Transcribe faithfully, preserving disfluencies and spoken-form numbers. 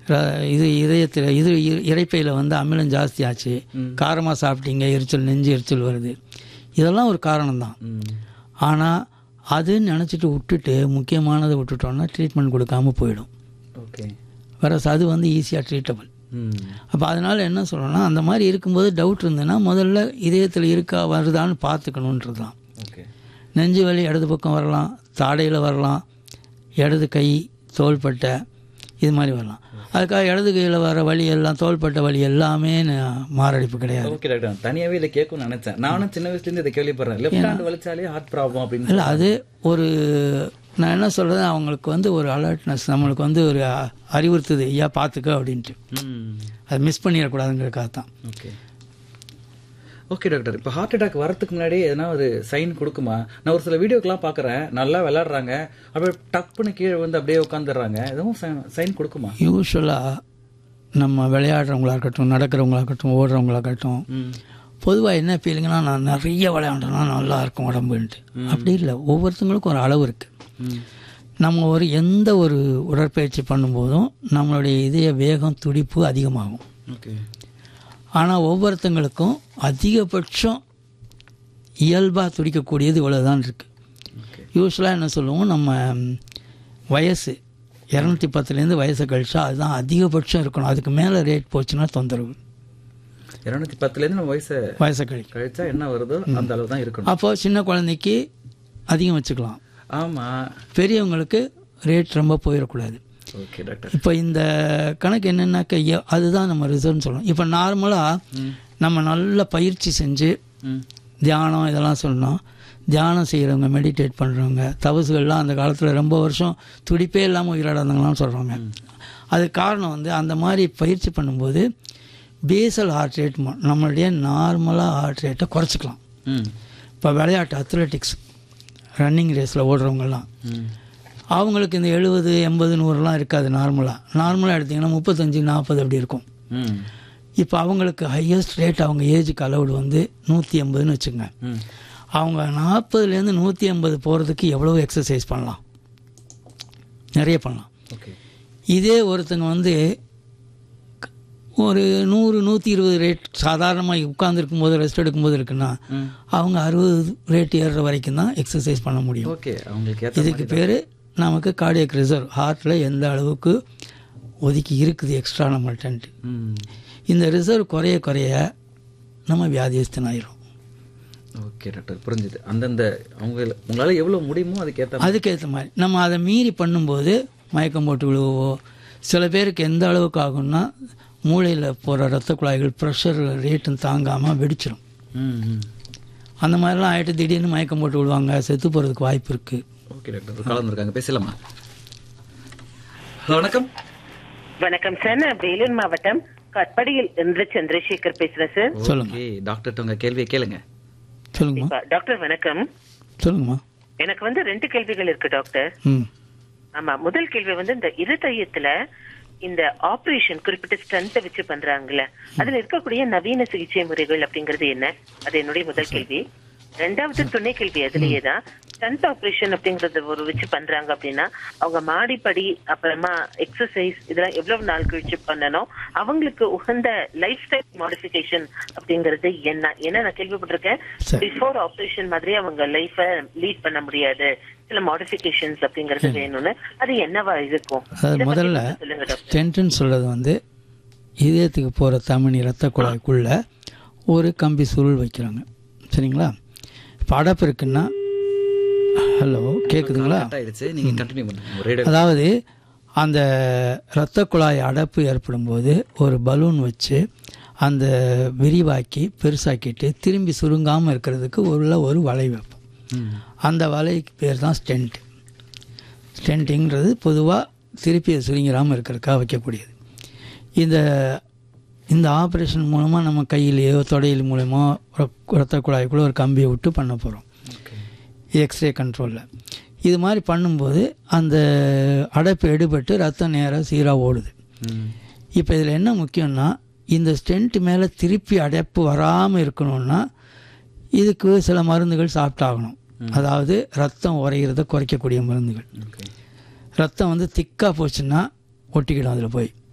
இது இதயத்தில் இது இறைப்பையில் வந்து அமிலம் ஜாஸ்தி ஆச்சு, காரமாக சாப்பிட்டீங்க, எரிச்சல், நெஞ்சு எரிச்சல் வருது, இதெல்லாம் ஒரு காரணம்தான். ஆனால் அதுன்னு நினச்சிட்டு விட்டுட்டு முக்கியமானதை விட்டுட்டோன்னா ட்ரீட்மெண்ட் கொடுக்காமல் போயிடும். ஓகே, வேற அது வந்து ஈஸியாக ட்ரீட்டபிள். அப்போ அதனால் என்ன சொல்லணும்னா, அந்த மாதிரி இருக்கும்போது டவுட் இருந்ததுன்னா முதல்ல இதயத்தில் இருக்கா வருதான்னு பார்த்துக்கணுன்றது தான். நெஞ்சு வலி இடது பக்கம் வரலாம், தாடையில் வரலாம், இடது கை, தோள்பட்டை, இது மாதிரி வரலாம். அதுக்காக இடது கையில் வர வலி எல்லாம், தோள்பட்ட வலி எல்லாமே மாரடைப்பு கிடையாது. ஓகே டாக்டர், தனியாகவே இதை கேட்கணும்னு நினச்சேன். நானும் சின்ன வயசுலேருந்து இதை கேள்விப்படுறேன், லெஃப்ட் ஹேண்ட் வலிச்சாலே ஹார்ட் ப்ராப்ளம் அப்படின்னு. இல்லை, அது ஒரு நான் என்ன சொல்கிறது, அவங்களுக்கு வந்து ஒரு அலர்ட்னஸ், நம்மளுக்கு வந்து ஒரு அறிவுறுத்துது, ஐயா பார்த்துக்க அப்படின்ட்டு. அதை மிஸ் பண்ணிடக்கூடாதுங்கிறதுக்காக தான். ஓகே ஓகே டாக்டர், இப்போ ஹார்ட் அட்டாக் வரதுக்கு முன்னாடி எதனா ஒரு சைன் கொடுக்குமா? நான் ஒரு சில வீடியோக்கெல்லாம் பார்க்குறேன், நல்லா விளையாடுறாங்க, அப்படியே டப்புன்னு கீழே வந்து அப்படியே உட்காந்துடுறாங்க, எதுவும் சைன் கொடுக்குமா? யூஸ்வலாக நம்ம விளையாடுறவங்களா இருக்கட்டும், நடக்கிறவங்களா இருக்கட்டும், ஓடுறவங்களா இருக்கட்டும், பொதுவாக என்ன ஃபீலிங்கன்னா, நான் நிறைய விளையாண்டோன்னா நல்லா இருக்கும் உடம்புன்ட்டு. அப்படி இல்லை, ஒவ்வொருத்தங்களுக்கும் ஒரு அளவு இருக்குது. நம்ம ஒரு எந்த ஒரு உடற்பயிற்சி பண்ணும்போதும் நம்மளுடைய இதய வேகம், துடிப்பு அதிகமாகும். ஓகே, ஆனால் ஒவ்வொருத்தங்களுக்கும் அதிகபட்சம் இயல்பாக துடிக்கக்கூடியது இவ்வளோதான் இருக்குது. யூஸ்வலாக என்ன சொல்லுவோம், நம்ம வயசு இரநூத்தி பத்துலேருந்து வயசை கழிச்சா அதுதான் அதிகபட்சம் இருக்கணும். அதுக்கு மேலே ரேட் போச்சுன்னா தொந்தரவு. இரநூத்தி பத்துலேருந்து நம்ம வயசை வயசை கழி கழிச்சா என்ன வருதோ அந்த அளவு தான் இருக்கணும். அப்போது சின்ன குழந்தைக்கு அதிகம் வச்சுக்கலாம். ஆமாம், பெரியவங்களுக்கு ரேட் ரொம்ப போயிடக்கூடாது. ஓகே டாக்டர், இப்போ இந்த கணக்கு என்னென்னாக்க அதுதான் நம்ம ரிசர்வ்னு சொல்லணும். இப்போ நார்மலாக நம்ம நல்ல பயிற்சி செஞ்சு தியானம் இதெல்லாம் சொல்லணும். தியானம் செய்கிறவங்க, மெடிடேட் பண்ணுறவங்க, தவசுகள்லாம் அந்த காலத்தில் ரொம்ப வருஷம் துடிப்பே இல்லாமல் உயிரிழந்தவங்களாம் சொல்கிறாங்க. அதுக்கு காரணம் வந்து அந்த மாதிரி பயிற்சி பண்ணும்போது பேசல் ஹார்ட் ரேட், நம்மளுடைய நார்மலாக ஹார்ட் ரேட்டை குறைச்சிக்கலாம். இப்போ விளையாட்டு அத்லெட்டிக்ஸ், ரன்னிங் ரேஸில் ஓடுறவங்கெல்லாம் அவங்களுக்கு இந்த எழுபது எண்பது நூறுலாம் இருக்காது. நார்மலாக நார்மலாக எடுத்திங்கன்னா முப்பத்தஞ்சு நாற்பது அப்படி இருக்கும். இப்போ அவங்களுக்கு ஹையஸ்ட் ரேட் அவங்க ஏஜுக்கு அலவுடு வந்து நூற்றி எண்பதுன்னு வச்சுங்க. அவங்க நாற்பதுலேருந்து நூற்றி ஐம்பது போகிறதுக்கு எவ்வளோ எக்ஸசைஸ் பண்ணலாம், நிறைய பண்ணலாம். இதே ஒருத்தங்க வந்து ஒரு நூறு நூற்றி இருபது ரேட் சாதாரணமாக உட்காந்துருக்கும் போது, ரெஸ்ட் எடுக்கும்போது இருக்குன்னா அவங்க அறுபது ரேட் ஏறுற வரைக்கும் தான் எக்ஸசைஸ் பண்ண முடியும். ஓகே, அவங்களுக்கு இதுக்கு பேர் நமக்கு கார்டியக் ரிசர்வ், ஹார்ட்டில் எந்த அளவுக்கு ஒதுக்கி இருக்குது எக்ஸ்ட்ரா நம்மள்டன்ட்டு. இந்த ரிசர்வ் குறைய குறைய நம்ம வியாதியஸ்தன் ஆயிரும். ஓகே டாக்டர், புரிஞ்சுது. அந்தந்த அவங்க உங்களால் எவ்வளோ முடியுமோ அதுக்கேற்ற அதுக்கேற்ற மாதிரி நம்ம அதை மீறி பண்ணும்போது மயக்கம் போட்டு விழுவோ, சில பேருக்கு எந்த அளவுக்கு ஆகும்னா மூளையில் போகிற ரத்த குழாய்கள் ப்ரெஷர் ரேட்டும் தாங்காமல் வெடிச்சிடும். அந்த மாதிரிலாம் ஆகிட்டு திடீர்னு மயக்கம் போட்டு விழுவாங்க, செத்து போகிறதுக்கு வாய்ப்பு இருக்குது. ஓகே டாக்டர், கலந்துருக்காங்க, பேசலாமா? ஹலோ, வணக்கம். வணக்கம் சார், நான் வேலூர் மாவட்டம் கட்படியில் இருந்து சந்திரசேகர் பேசுறேன் சார். சொல்லுங்க டாக்டர், உங்க கேள்வியை கேளுங்க. சொல்லுங்கம்மா. டாக்டர் வணக்கம். சொல்லுங்கம்மா. எனக்கு வந்து ரெண்டு கேள்விகள் இருக்கு டாக்டர். ஆமா, முதல் கேள்வி வந்து இந்த இருதயத்துல இந்த ஆபரேஷன் குறிப்பிட்ட ஸ்டண்ட் வச்சு பண்றாங்கல்ல, அதுல இருக்கக்கூடிய நவீன சிகிச்சை முறைகள் அப்படிங்கறது என்ன? அது என்னுடைய முதல் கேள்வி. ரெண்டாவது துணை கேள்வி அதுலயே தான், ஸ்டண்ட் ஆபரேஷன் அப்படிங்கறது ஒரு வச்சு பண்றாங்க அப்படின்னா அவங்க மாடிப்படி அப்புறமா எக்ஸசைஸ் இதெல்லாம் எவ்வளவு நாள் கழிச்சு பண்ணணும், அவங்களுக்கு உகந்த லைஃப் ஸ்டைல் மாடிஃபிகேஷன் அப்படிங்கறது என்ன? ஏன்னா நான் கேள்விப்பட்டிருக்கேன் பிஃபோர் ஆபரேஷன் மாதிரி அவங்க லைஃப லீட் பண்ண முடியாது, சில மாடிஃபிகேஷன்ஸ் அப்படிங்கறது வேணும்னு, அது என்னவா இருக்கும்? முதல்ல ஸ்டென்ட்னு சொல்றது வந்து இதயத்துக்கு போற தமனி ரத்த குழாய்க்குள்ள ஒரு கம்பி சுருள் வைக்கிறாங்க, சரிங்களா? இப்போ அடப்பு இருக்குன்னா, ஹலோ கேட்குதுங்களா? அதாவது அந்த இரத்த குழாய் அடப்பு ஏற்படும் போது ஒரு பலூன் வச்சு அந்த விரிவாக்கி பெருசாக்கிட்டு திரும்பி சுருங்காமல் இருக்கிறதுக்கு உள்ள ஒரு வலை வைப்போம். அந்த வலைக்கு பேர் தான் ஸ்டென்ட். ஸ்டென்ட்டிங்கிறது பொதுவாக திருப்பி சுருங்கிறாமல் இருக்கிறதுக்காக வைக்கக்கூடியது. இந்த இந்த ஆப்ரேஷன் மூலமாக நம்ம கையிலேயோ தொடையில் மூலமோ இரத்த குழாய்க்குள்ளே ஒரு கம்பியை விட்டு பண்ண போகிறோம், எக்ஸ்ரே கண்ட்ரோலில். இது மாதிரி பண்ணும்போது அந்த அடைப்பு எடுபட்டு ரத்தம் நேராக சீராக ஓடுது. இப்போ இதில் என்ன முக்கியம்னா, இந்த ஸ்டென்ட் மேலே திருப்பி அடைப்பு வராமல் இருக்கணும்னா இதுக்கு சில மருந்துகள் சாப்பிட்டாகணும். அதாவது ரத்தம் உரைகிறத குறைக்கக்கூடிய மருந்துகள். ரத்தம் வந்து திக்காக போச்சுன்னா ஒட்டிக்கிடும் அதில் போய்.